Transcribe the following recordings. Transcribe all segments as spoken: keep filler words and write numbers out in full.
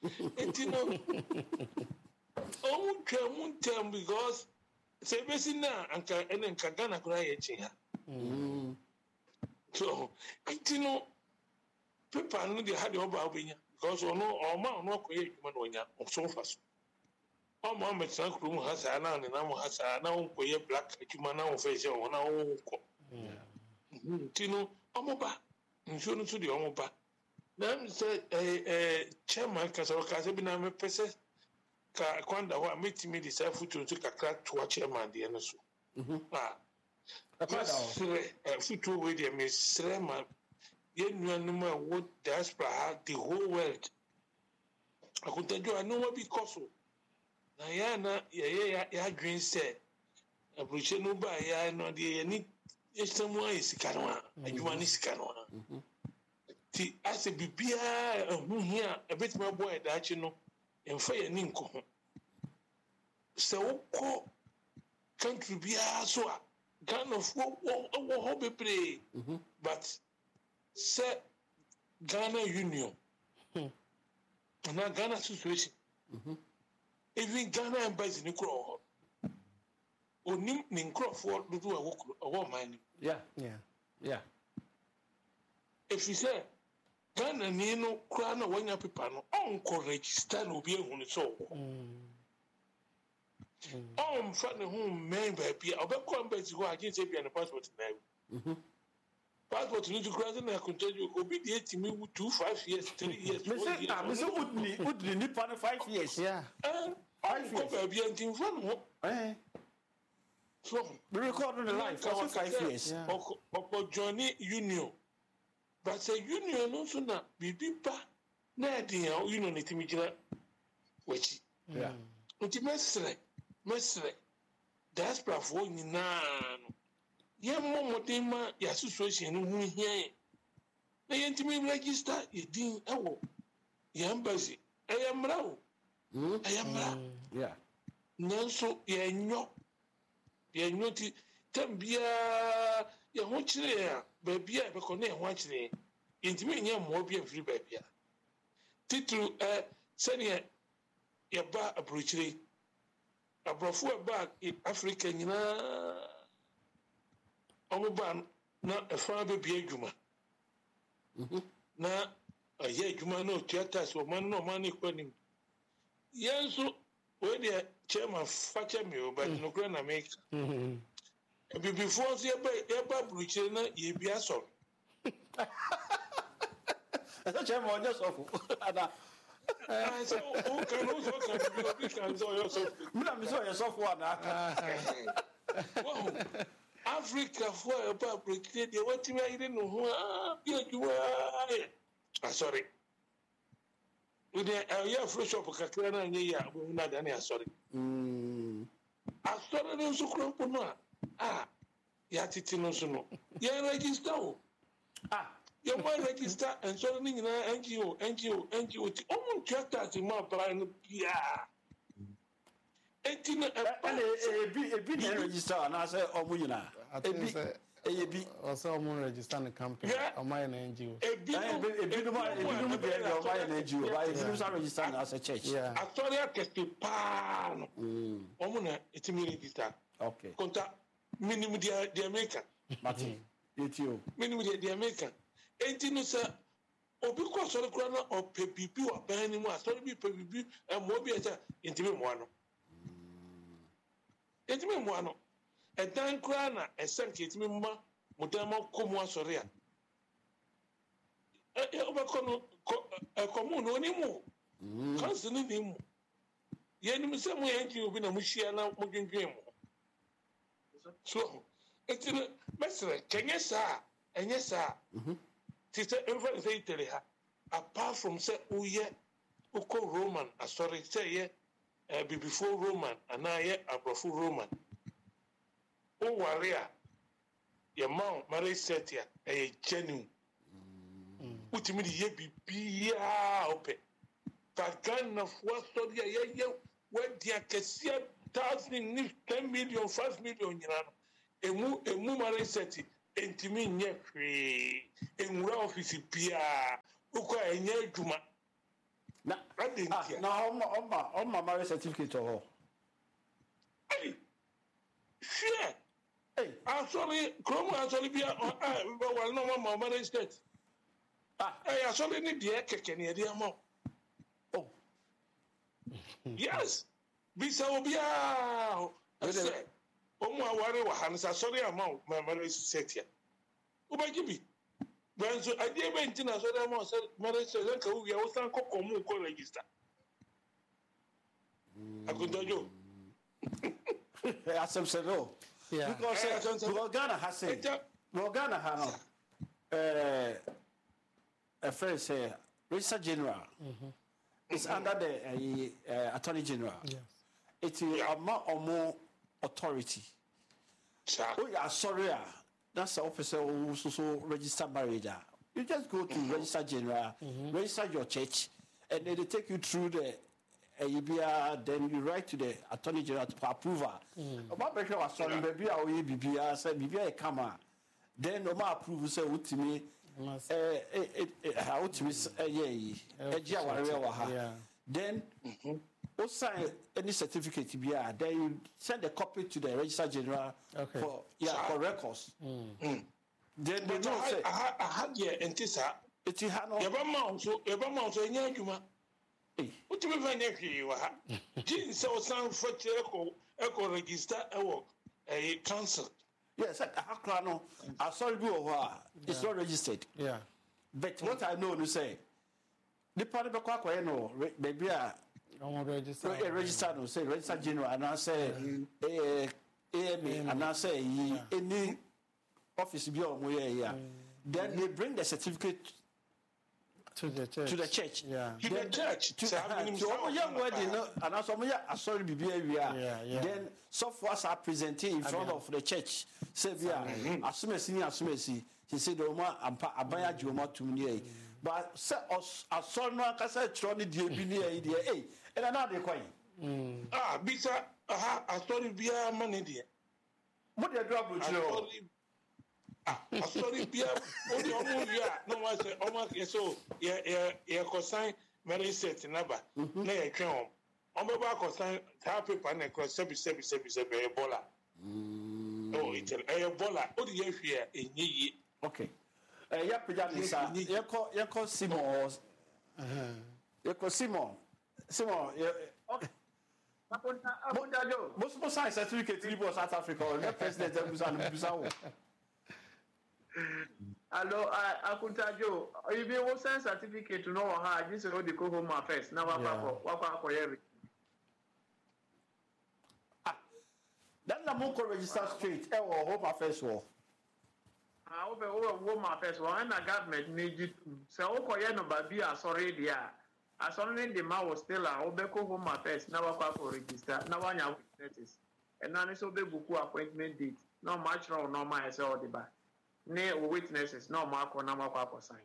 Enti no omu twa mu ntem because say besi na anka ene nka Ghana kura ye chi ha. Mm. So enti no paper no dey had oba obenya because ono o ma ono akoye adwuma no onya so faso. O ma me tsan kru mu hasa na ne na mu hasa na onkoye black adwuma na on fe je on na on ko. Yeah. Enti no omoba nso no so dey omoba. Na say eh eh chairman kasoro kase bi na me pese ka kwanda wa metimi de sa futu nso kakra to chairman de no so. Mhm. Ah. Akwada o futu we de me srema ye nuanum a wo diaspora the whole world. Akuntajo anu bi koso. Na ya na ye ya ya dwen se abruche no ba ya no de ni estamu ayi sika no a adwuma ni sika no a. Mhm. Ti ase bibia ehu hia ebetima boy da achi no emfa ye ni nko ho se wokọ country bia so a Ghana fo wo ho bebre but se Ghana Union na Ghana situation even Ghana embassy ni kro onim ni nkrofo dudu a wokro owo man yeah yeah yeah if you say Ghana ni no kura na wanya paper no on ko register no bi ehunu so mm on fa ne hu men ba bia obekọ embassy ho agin say bia ne passport na mhm passport ni kura na continue obi dey etimi wu two five years three years me say na me say udni udni ni pa five years yeah eh five years ko ba bia ntin fa no eh so we record on the live for five years oko journey union. But say union no so na bibi ba na de ya union netimi gira wachi yeah nti mesre mesre diaspora fo nyina no ye momodin ma ya association no hu hia na ye ntimi register ye din ewo ye embassy e mra o e mra yeah nanso ye nyo ye nyo ti tambia ye ho kire ya ba bia be ko na ye ho akire intimi nya mo bia free ba bia titru eh senia ye ba abrochire abrofo e ba Africa nyina omo ba na efa be bia adwuma mhm na aye adwuma na theater so man no man ikwanim yenso we de chairman fache me o ba no kra na make mhm before say ba ye ba abrochire na ye bia so esa chairman onye sofo ada ah so o kan o so kan bi kan so yo so mina mi so yo sofo ada wow Africa for about abrochire de what me ire no ho ah bi adwuma ah sorry we dey ya free shop kakra na nye ya bo na da na sorry mm asore no so kro po no ah ya titi no so no ya register o ah you want register and so ni na N G O N G O N G O ti o mun chata ti ma para no bia enti na e bi e bi na register na say o mu nyina e bi e bi o say o mun register na company o ma na N G O e bi e bi no ma e bi no be o ma na N G O ba e bi no sa register na as a church atori akete pa no mm o mu na etimi register okay konta minimum dia dia America Martin etio minimum dia dia America enti no sa obi ko sori kura na ope bibi wa ban ni mu asori bi pe bibi e mo bi eta enti me mo ano enti me mo ano e dan kura na e sanke enti me ma mo dan ma ko mo asori a e oba ko no e ko mo no ni mu kan se ni mu ye ni me se mo ye nti obi na mo hia na mo dwendwen mo so enti mesre kenye sa enye sa mhm tite enfa say tele ha apart from say uye uko Roman asori say ye uh, before Roman ana ye abrofo Roman o waria ye ma mare setia e genuine utimi di ye bibia ope Ghana for story ye ye wadi akesia thousand ni ten million five million nyina no emu emu mare seti entimi nye hwe enwura office bia ukọ enye adwuma na adentia na oma oma oma marriage certificate oh hey share hey actually krom actually be ah we were no mama marriage state ah hey actually ni de keke ne de ama oh yes bisa obi ah say omo aware wa hansa sorry ama marriage state ya ubagibi Benzo idea bentina so dem o say marriage state ka we o san kokko mu ko register akuntojo asem se no yeah because uh, because Ghana has said well Ghana has uh a first say Register General mm-hmm. It's mm-hmm. under the uh, uh, Attorney General. Yes. It's yeah. a more or more authority. Oh yeah, sorry. That's the officer who also register marriage. You just go to mm-hmm. Register General, mm-hmm. register your church, and then they take you through the uh, U B R. Then you write to the Attorney General for approval. About better was sorry, maybe I will be B B R. Say B B R come on. Then no more approval. Say what to me. Eh eh eh how to me yeah yeah. Then o sign any certificate B R. Then you send a copy to the Register General okay. for yeah for records. Mm. Mm. Then they know say I had yeah entisa. It is no. Eba ma so eba ma so enya adwuma. Eh. What me fa nya hwe wa ha. Gin say o san fa echo echo register e wo eh council. Yes, I no. I saw you over. It's not registered. Yeah. But what I know to say, the party be kwa kwa no baby a don't register. We register no say Register General and I say eh A M A and I say any office be on we here. Then they bring the certificate to the church. To the church. Yeah. To the church. To so young wedding and also me I saw you be here. Yeah. Then softwares are presenting in front of the church. Say via asume sini asume si. He said Oma ampa abaya joma tumni. But say asol no akasa tro ni die bi ni e die eh and na dey kwan. Ah bisa aha asori bia mani die. Mo dey do abotire. Ah asori bia o dey omo wi a no wa say omo so ye ye ye ko sign marriage set number na ye twen om. Omo ba ko sign ta paper na cross sebi sebi sebi sebi ebola. Oh it's a ebola. O dey ye hwe enye yi. Okay. Eh ya pija nisa. Ye ko ye ko Simon. Eh. Ye ko Simon. Simon okay. Apunta apunta jo. Most most sign certificate in South Africa or the president of Busan. Hello, apunta jo. You be what sign certificate no ha just know the go home affairs. Na wa kwa wa kwa kwa yeri. Ah. Then la mo ko register straight e wo home affairs wo. Ah, over over home affairs wo na government need you. So o ko ye number be asori dia. Asori the man was still a obeko home affairs na wa kwa register. Na wa nya witnesses. And na so be buku appointment date. No match no normal as all the back. Ne witnesses no mark on number kwa sign.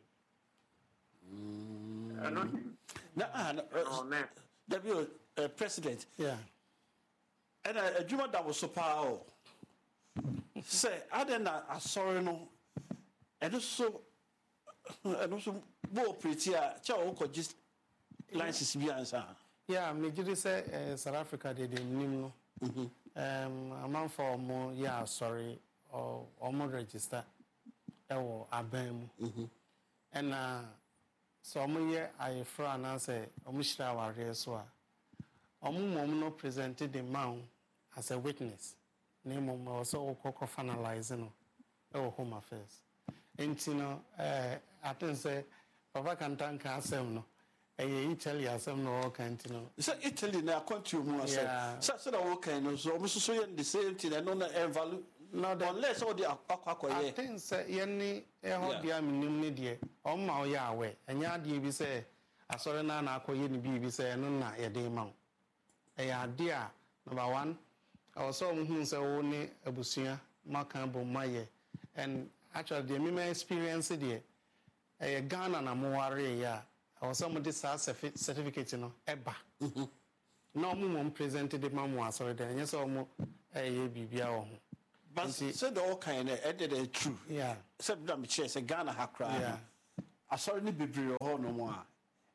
Mm. No, no, no. W uh, president. Yeah. And a juma that was so powerful. Say, I didn't a sorry no. And also, and also, more pretty. Chow just license be answer. Yeah, me just say South Africa did the name. Um, a month for more. Yeah, sorry, or or more register. Ewo abem and uh so omo ye ayefra na say omo shira ware so a omo mom no presented the man as a witness name mom also kokko finalize no ewo home affairs enti no eh I think say papa kan tanka asem no eh Italy asem no o kan ti no so Italy na country mu asem so so na wo kan no so omo so ye the same thing no na value. No, unless all the aqua. I think say yenny a hot dear minimum dear. Oh my Yahweh, and ya dear be say, I saw an aqua yen be say, no, not a day mount. A dear number one. I was so who say only a busia, Macambo Maye, and actually the meme experience dear. A gun and a moire, yeah. I was some of this certificate, you know, Eba. No mum presented the mamma, sorry, then yes, almost a baby. But said all kind of edited true. Yeah. Except that me chase a Ghana hakra. Yeah. I saw any baby or no more.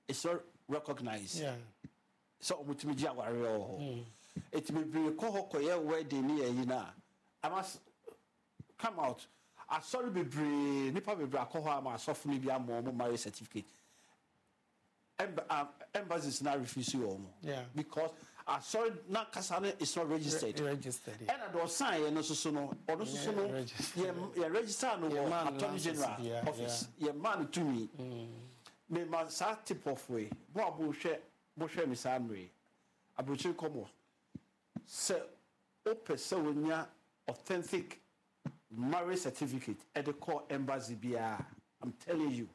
it's not recognized. Yeah. So omutimi ji aware o. It may be ko hokoye wedding ni eyi na. I must come out. I sorry be bre nipa be bra ko ho am asofo ni bia mo marriage certificate. Em um, embassies now refuse you omo. Yeah. Because I sorry na kasane is not registered. Re- registered. And I don't sign no so so no or no so no yeah register no attorney general office. Yeah man to me. Me man sa tip of way. Bo abo hwe bo hwe me sa nwe. Abrochi komo. Se o pese wonya authentic marriage certificate at the core embassy bia. I'm telling you.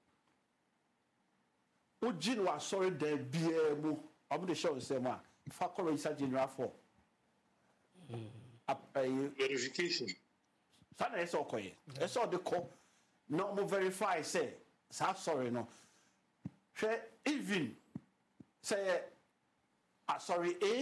Ujin wa sorry there bia mu. I'm the show say ma. Fakor register general for verification. Sana eso koye. Eso de ko no mo verify say sa sorry no. Hwe even say ah sorry eh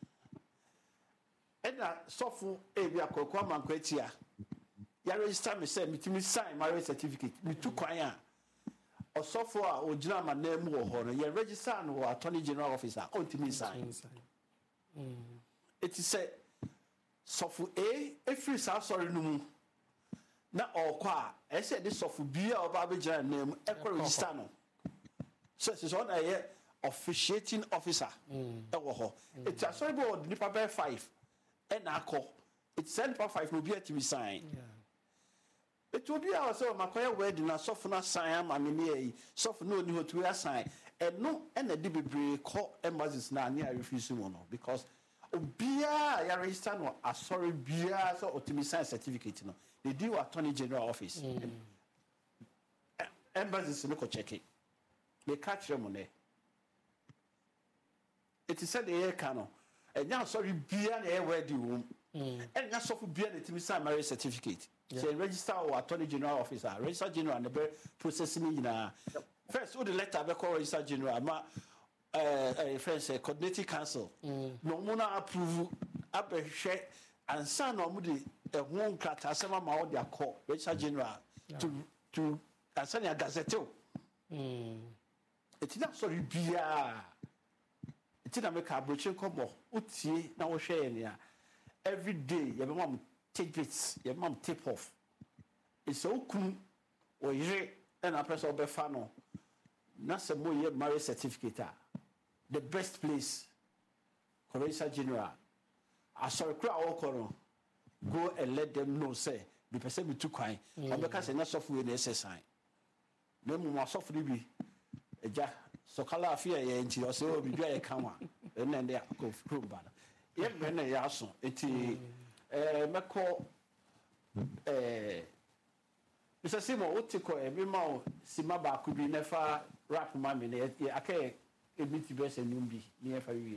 ena sofu e bia kokwa mankwatia. Ya register me say mitimi sign marriage certificate. Me tu kwan a osofo a ogina ma na mu wo ho no ye register no attorney general officer ontimi sign. Mm. It is say sofu a every sa sorry no mu na okwa e say this sofu bia oba be gina na mu e ko register no. So it is on a officiating officer e wo ho. It is sorry board ni paper five e na akọ. It send paper five no be at me sign. Yeah. It will be our so Makoya wedding na soft na sign am me soft no ni hotu assign and no and the debris call embassies na near refuse no because obia ya register no a sorry bia so otimi sign certificate no they do attorney general office mm. Embassies no ko check it they catch them on there it is said the air cano and now sorry bia na wedding room and na soft bia na otimi sign marriage certificate. Yeah. So register or attorney general officer, register general and the processing in a first all the letter be call register general ma uh uh first uh, coordinating council mm. no muna approve abehwe and san no mudi e ho nkrata asema ma all their call register general yeah. to to asani a gazette mm it na so bia it na make abrochen kobo utie na wo hwe ne a every day you be mom tidbits your mom tip off it's so cool or you and a person be fan na se mo ye marriage certificate the best place register general asori kra okoro go and let them know say the person be too kind o be ka say na software na exercise na mu ma software bi eja sokala afia ye nti o se o bi dua ye kanwa na nde ko room ba ye me na ya so eti eh meko eh Mister Simon otiko e bi ma o sima ba ku bi nefa rap ma me na aka e bi ti be se numbi ni e fa wi.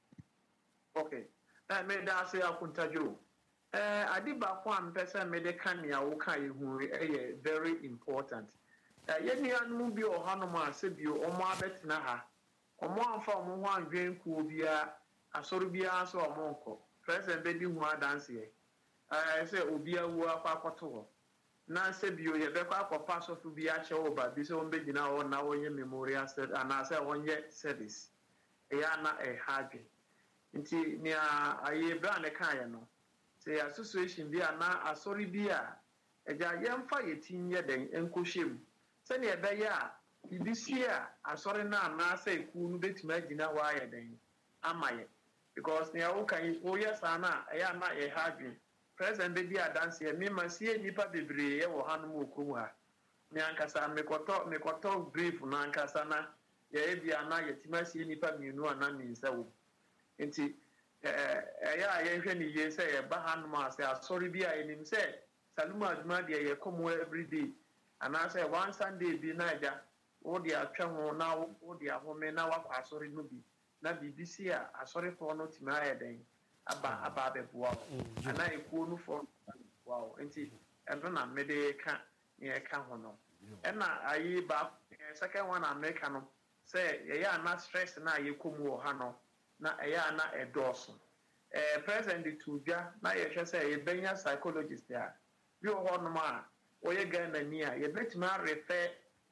Okay. Eh me da se akuntajo. Eh adi ba ko am pese me de kan ya wo kan hu e very important. Eh ye ni anu bi o hanu ma se bi o mo abetina ha. O mo amfa o mo ho anwen ku bia asoru bia so o mo nko. President be di hu adanse e. Eh say obi awu akwa akoto na se bio ye be kwa akwa so fu bia che o ba bi se on be gina o na wonye memorial set ana se wonye service. E ya na e hage. Nti ni aye bra ne kan ye no. Se association bia na asori bia eja ye mfa ye tinye den enkohwem. Se ne e be ya bibisi a asori na na se ku nu betima gina wa ye den amaye. Because ne awo kan o yes ana e ya na e hage. President be dia dance ye me masie nipa bebre ye wo hanu mo komu ha me ankasa me koto me koto brief na ankasa na ye bia na ye timasie nipa mienu ana mi nsa wo enti eh eh ya ye hwe ni ye say ye ba hanu ma say sorry bia ye nim say saluma aduma de ye komu every day ana say one Sunday bi na ja wo de atwa ho na wo de ahome na wakwa sorry no bi na bibisi a asori fo no tima ye den aba aba beboa ana ekuo no for wow enti endo na mede ka ye ka ho no ena ayi ba second one America no say ye ya na stress na ye komu o ha no na ye ya na edoso eh president tubia na ye hwe say ye benya psychologist ya bi o ho no ma o ye Ghana ni a ye betima refer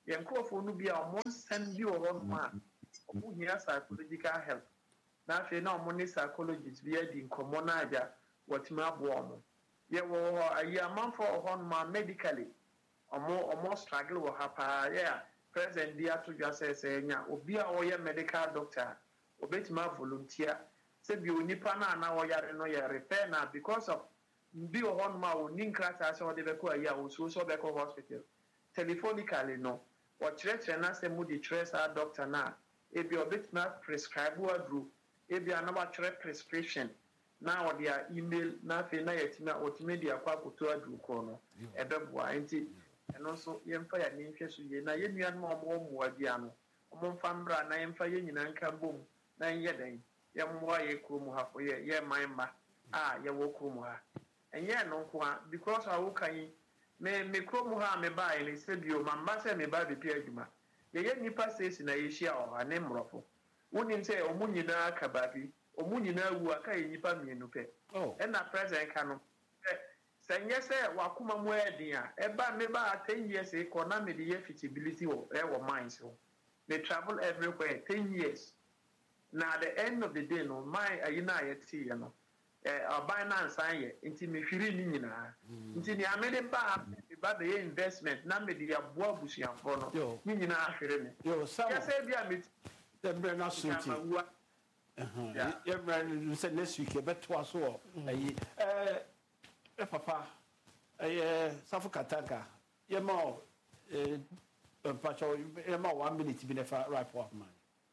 yɛn nkurɔfoɔ no bi a ɔmo nsɛm bi wɔ hɔ ma ɔmo hia psychological help na afei na ɔmo ne psychologist bi adi nkɔmmɔ no agya wɔtumi aboa ɔmo yɛwɔ hɔ ayi amanfoɔ wɔ hɔ ma medically ɔmo ɔmo struggle wɔ ha paa yɛ a president bi ato dwa sɛ sɛ nya obi a ɔyɛ medical doctor obetumi volunteer sɛ bi onipa na na ɔyare no yɛ repair na because of bi wɔ hɔ ma oni nkrataa sɛ ɔde bɛkɔ ayi a osuo sɛ ɔbɛkɔ hospital telephonically no wɔkyerɛkyerɛ na sɛ mu de kyerɛ saa doctor na ebi obetumi prescribe aduro ebi a na wɔatwerɛ prescription na ɔde a email na afei na yɛtumi a wɔtumi de akɔ akoto aduro kɔ no ɛbɛboa nti ɛno nso yɛmfa yɛ ne nhwɛ so yie na yɛn nuanom a wɔwɔ mmoa bi ano wɔn mfa mbra na yɛmfa yɛn nyinaa nka mbom na yɛnyɛ dɛn yɛmmoa yɛ kurom ha fo yɛ yɛ man mma a yɛwɔ kurom ha ɛnyɛ no nko a because a woka yi me me kurom ha a mebaeɛ no sɛ bio mamba sɛ meba bɛpi adwuma yɛyɛ nnipa sesi na yɛhyia wɔ ha ne mmorɔfo wonim sɛ ɔmo nyinaa ka baabi ɔmo nyinaa wu aka yɛ nnipa mmienu pɛ ɛna president ka no sɛ nyɛ sɛ wakoma mu ɛden a ɛba meba ten years kɔ na mede yɛ feasibility wɔ ɛwɔ mines ho they travel everywhere ten years na at the end of the day no mine ayi na yɛte yɛ no ɔban na nsan yɛ nti mehwiri ne nyinaa nti nea mede ba ba bɛyɛ investment na mede aboa abusuafoɔ no ne nyinaa ahwere me yɛsɛ bi a meti yɛmmerɛ no asoti yɛmmerɛ sɛ next week yɛbɛtoa so wɔ ayi ɛ papa ɛyɛ safo kataka yɛma mpakyɛ yɛma one minute bi nefa right of man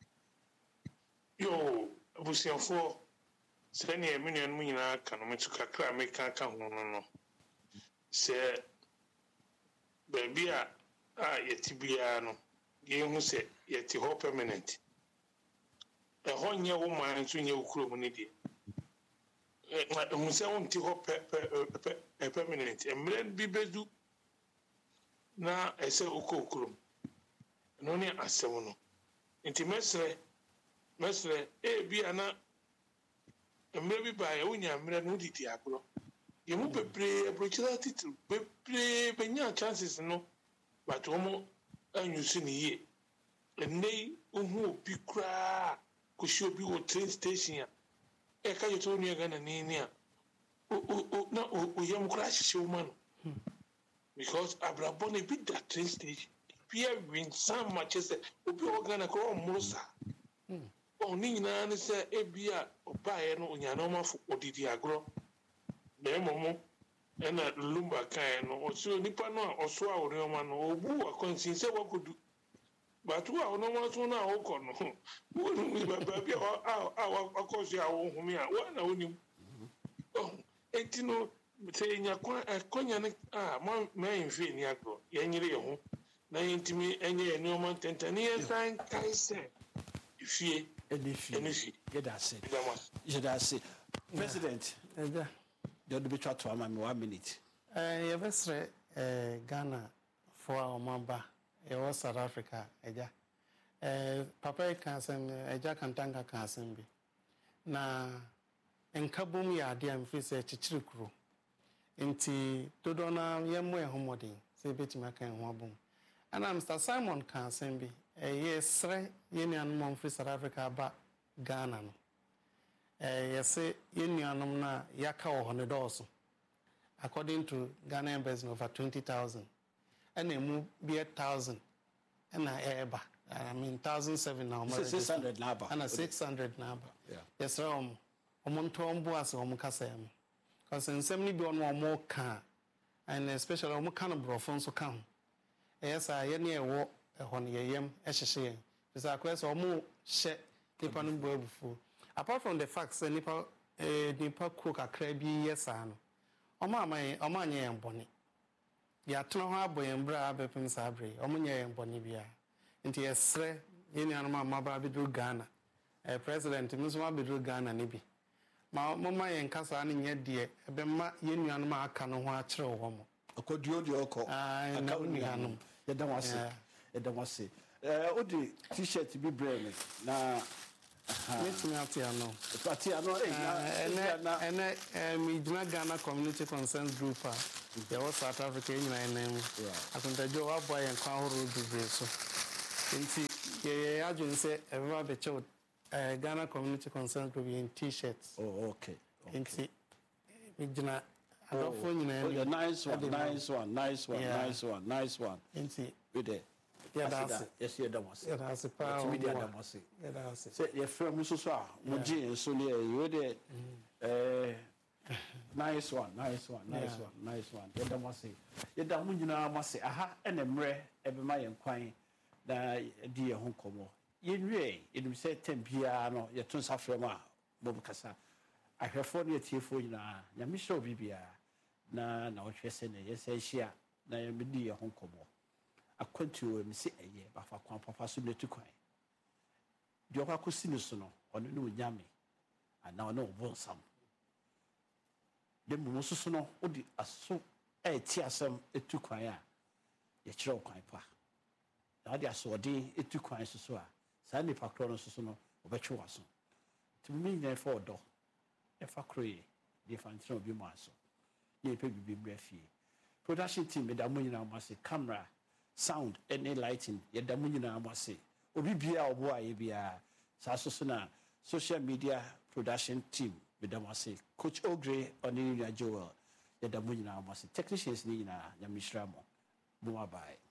yo abusuafoɔ sɛnea me nuanom nyinaa ka no meto kakra a meka ka ho no no sɛ baabi a a yɛte biara no yɛhu sɛ yɛte hɔ permanent ɛhɔ nyɛ wo man nso nyɛ wo kurom no deɛ ɛhu sɛ wonte hɔ permanent mmerɛ bi bɛdu na ɛsɛ wokɔ kurom ɛno ne asɛm no nti mɛsrɛ mɛsrɛ ebi ana mmerɛ bi baeɛ wonya mmerɛ no wodidi agorɔ yɛmu bebree aburokyerɛ titiri bebree bɛnya chances no but wɔn anyusu ne yie ɛnɛ yi wohu obi koraa kɔhyɛ obi wɔ train station a ɛka yɛ tɔ onua Ghana ni ni a na oyam koraa hyehyɛ wo ma no because abrabɔ no ebi da train station ebi awinsan ma kyɛ sɛ obi a ɔwɔ Ghana koraa ɔmmoro saa ɔne nyinaa ne sɛ ebi a ɔbaeɛ no onyanɔmafo ɔdidi agorɔ na mmom ɛna lumba kan no ɔso nipa no a ɔso a ɔreɔma no ɔbu akɔnsin sɛ wakɔdu bato a ɔnɔma so no a wokɔ no wonim baabi a wakɔ so a wɔhome a woana wonim enti no sɛ yɛnya ɛkɔnya no a mayɛmfie ni agorɔ yɛnyere yɛ ho na yɛntumi ɛnyɛ yɛ nneɔma ntɛntɛ ne yɛsan kae sɛ fie ɛne fie yɛda ase yɛda ase president ɛgya yɛde bɛtwa to ama me one minute yɛbɛsrɛ Ghana foɔ a ɔmaba yɛwɔ South Africa ɛgya papa yi ka asɛm ɛgya kantanka ka asɛm bi na nka bom yɛ adeɛ a mfiri sɛ kyekyere kuro nti dodoɔ no yɛmmɔ yɛ ho mmɔden sɛ yɛbɛtumi aka yɛn ho abom ana Mr Simon ka asɛm bi ɛyɛ srɛ yɛn nuanom a mfiri South Africa aba Ghana no yɛsɛ yɛn nuanom no a yɛaka wɔ hɔ no dɔɔso according to Ghana Embassy over twenty thousand ɛna emu bi a thousand ɛna ɛɛba I mean thousand seven na ɔmo six hundred na aba ɛna six hundred na aba yɛsrɛ ɔmo ɔmo ntɔ ɔmo ase ɔmo kasa mu because nsɛm ni bi ɔno ɔmo ka and especially ɔmo ka no borɔfo nso ka ho ɛyɛ saa yɛn ne ɛwɔ ɛhɔ no yɛyɛm ɛhyehyɛ yɛn sɛ akɔyɛ sɛ ɔmo hyɛ nipa no bu abufuo apart from the fact sɛ nipa ɛɛ nipa kuro kakra bi yɛ saa no ɔmo ama yɛn ɔmo anyɛ yɛn bɔne yɛatena hɔ abɔ yɛn bra abɛpem saa bere ɔmo nyɛ yɛn bɔne biara nti yɛsrɛ yɛn nuanom a maba abɛduru Ghana ɛɛ president mi nso abɛduru Ghana ne bi ma moma yɛn kasa ne nyɛ deɛ ɛbɛma yɛn nuanom a aka no ho akyerɛ wɔ mo akɔduo deɛ ɔkɔ aka nuanom yɛda wase yɛda wase ɛɛ odi t-shirt bi brɛ me na metumi ate ano ate ano ɛnɛ ɛnɛ me gyina Ghana Community Concerns Group a yɛwɔ South Africa nyina ɛnɛ mu akontadwo waboa yɛn kwan ahorow bebree so nti yɛyɛ adwene sɛ ɛbɛba bɛkyɛw Ghana Community Concerns Group in t-shirts. Oh, okay. Okay. Inti, oh, oh, nice one, nice one, nice one, yeah. nice one, nice one. Inti, with it. Yeah, that's it. Yes, yeah, that was it. Yeah, that's it. That was it. Yeah, that's it. Say, your friend Mususa, Muji, and Sonia, you with it. Nice one, nice one, nice one, nice one. Yeah, that was it. Yeah, that one, you know, I must say, aha, and I'm rare, every my inquiry, that dear home como. Yenwe in say tempia no ye tun safrema bob kasa ahwefo ne tiefo nyina nya me show bibia na na ohwe se ne ye se hia na ye me di ye ho komo akwantu we me se eye ba fa kwan papa so bletu kwan di okwa kosi ne so no ono ne onyame ana ono obonsam de mu so so no odi aso e ti asem etu kwan a ye kire kwan pa na odi aso odi etu kwan so so a saa nipa koro no soso no obetwe waso tumi nyina fa odo e fa kroye de fa ntira obi mu aso ye pe bibi bra fie production team me da mo nyina mo ase camera sound any lighting ye da mo nyina mo ase obi bia obo aye bia saa soso na social media production team me da mo ase coach Ogre Oniri Joel ye da mo nyina mo ase technicians ni nyina ya mishra mo mo abai